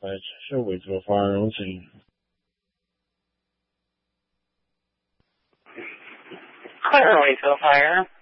小尾做fire 好似。 Clearly to a fire.